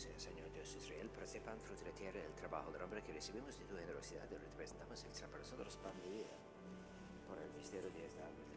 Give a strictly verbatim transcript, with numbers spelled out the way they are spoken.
sea, Señor Dios de Israel, para ese pan, fruto de la tierra, el trabajo del hombre que recibimos de tu generosidad, y representamos extra para nosotros pan de vida. Por el misterio de esta agua,